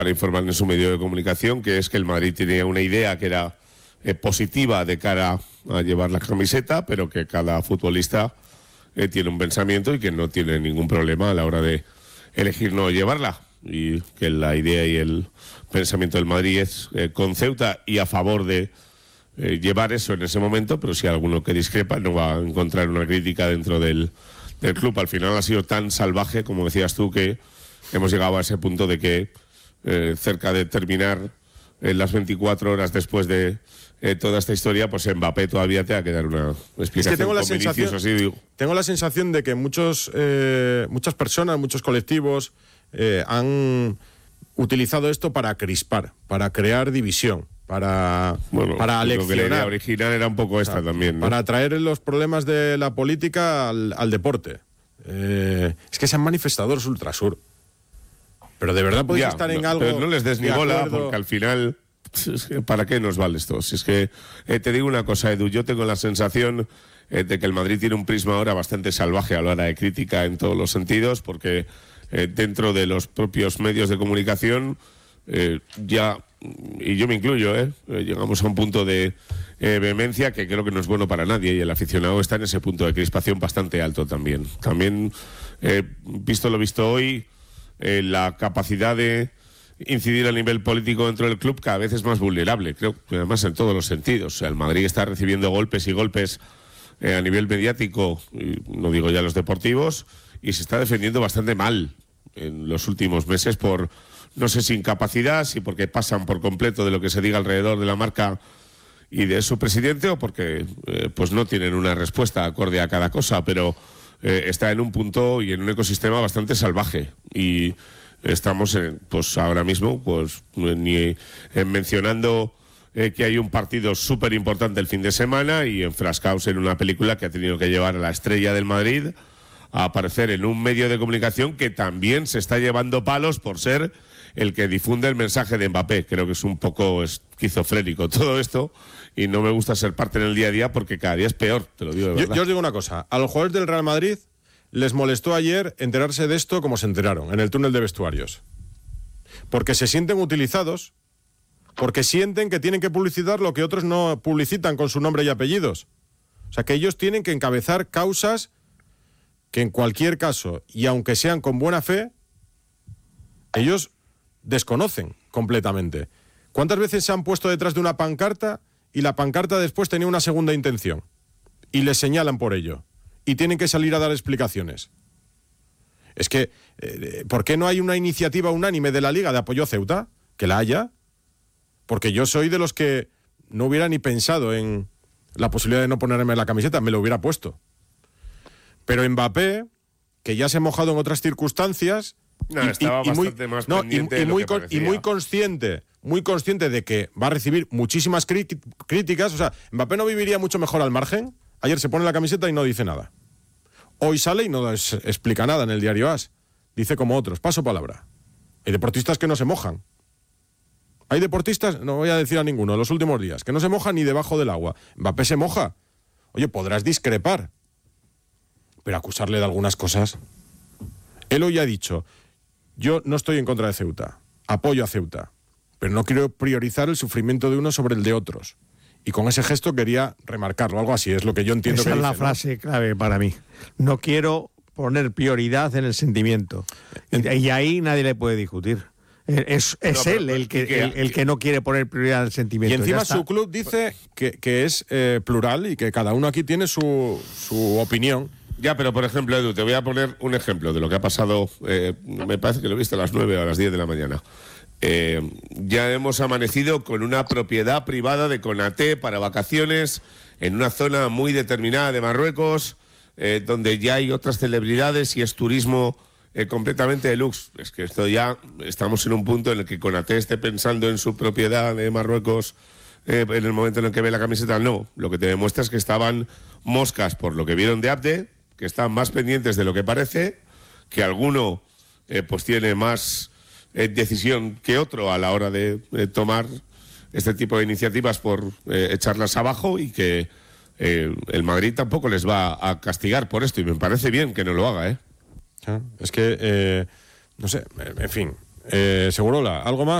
para informar en su medio de comunicación, que es que el Madrid tenía una idea que era positiva de cara a llevar la camiseta, pero que cada futbolista tiene un pensamiento y que no tiene ningún problema a la hora de elegir no llevarla, y que la idea y el pensamiento del Madrid es con Ceuta y a favor de llevar eso en ese momento, pero si hay alguno que discrepa no va a encontrar una crítica dentro del club. Al final ha sido tan salvaje, como decías tú, que hemos llegado a ese punto de que cerca de terminar las 24 horas después de toda esta historia, pues Mbappé todavía te va a quedar una explicación. Es que tengo la sensación de que muchas personas, muchos colectivos han utilizado esto para crispar, para crear división, para aleccionar. La idea original era un poco esta también, ¿no? Para traer los problemas de la política al deporte. Es que sean manifestadores ultrasur. Pero de verdad podéis estar en algo. Pero no les des ni bola, porque al final, ¿para qué nos vale esto? Si es que te digo una cosa, Edu, yo tengo la sensación de que el Madrid tiene un prisma ahora bastante salvaje a la hora de crítica en todos los sentidos, porque dentro de los propios medios de comunicación ya, y yo me incluyo, llegamos a un punto de vehemencia que creo que no es bueno para nadie, y el aficionado está en ese punto de crispación bastante alto también. También, visto lo visto hoy, la capacidad de incidir a nivel político dentro del club cada vez es más vulnerable, creo que además en todos los sentidos. O sea, el Madrid está recibiendo golpes y golpes a nivel mediático, y no digo ya los deportivos, y se está defendiendo bastante mal en los últimos meses por, no sé si incapacidad, si porque pasan por completo de lo que se diga alrededor de la marca y de su presidente, o porque pues no tienen una respuesta acorde a cada cosa, pero está en un punto y en un ecosistema bastante salvaje, y estamos pues ahora mismo pues ni mencionando que hay un partido súper importante el fin de semana y enfrascados en una película que ha tenido que llevar a la estrella del Madrid a aparecer en un medio de comunicación que también se está llevando palos por ser el que difunde el mensaje de Mbappé. Creo que es un poco esquizofrénico todo esto, y no me gusta ser parte en el día a día porque cada día es peor, te lo digo de verdad. Yo os digo una cosa, a los jugadores del Real Madrid les molestó ayer enterarse de esto como se enteraron, en el túnel de vestuarios. Porque se sienten utilizados, porque sienten que tienen que publicitar lo que otros no publicitan con su nombre y apellidos. O sea, que ellos tienen que encabezar causas que en cualquier caso, y aunque sean con buena fe, ellos desconocen completamente. ¿Cuántas veces se han puesto detrás de una pancarta y la pancarta después tenía una segunda intención? Y les señalan por ello. Y tienen que salir a dar explicaciones. Es que, ¿por qué no hay una iniciativa unánime de la Liga de apoyo a Ceuta? Que la haya. Porque yo soy de los que no hubiera ni pensado en la posibilidad de no ponerme la camiseta, me lo hubiera puesto. Pero Mbappé, que ya se ha mojado en otras circunstancias, muy consciente de que va a recibir muchísimas críticas. O sea, Mbappé no viviría mucho mejor al margen. Ayer se pone la camiseta y no dice nada. Hoy sale y no explica nada en el diario AS. Dice como otros, paso palabra. Hay deportistas que no se mojan. Hay deportistas, no voy a decir a ninguno, en los últimos días, que no se mojan ni debajo del agua. Mbappé se moja. Oye, podrás discrepar, pero acusarle de algunas cosas. Él hoy ha dicho, yo no estoy en contra de Ceuta, apoyo a Ceuta, pero no quiero priorizar el sufrimiento de unos sobre el de otros. Y con ese gesto quería remarcarlo, algo así, es lo que yo entiendo. Esa que es dice, la frase clave para mí. No quiero poner prioridad en el sentimiento. Y ahí nadie le puede discutir. Es él el que no quiere poner prioridad en el sentimiento. Y encima su club dice que es plural y que cada uno aquí tiene su opinión. Ya, pero por ejemplo, Edu, te voy a poner un ejemplo de lo que ha pasado, me parece que lo viste a las 9 o a las 10 de la mañana. Ya hemos amanecido con una propiedad privada de Konaté para vacaciones en una zona muy determinada de Marruecos, donde ya hay otras celebridades y es turismo completamente deluxe. Es que esto ya estamos en un punto en el que Konaté esté pensando en su propiedad de Marruecos en el momento en el que ve la camiseta. No, lo que te demuestra es que estaban moscas por lo que vieron de Abde, que están más pendientes de lo que parece, que alguno pues tiene más decisión que otro a la hora de tomar este tipo de iniciativas por echarlas abajo, y que el Madrid tampoco les va a castigar por esto, y me parece bien que no lo haga, Es que, no sé, en fin, Segurola, ¿algo más?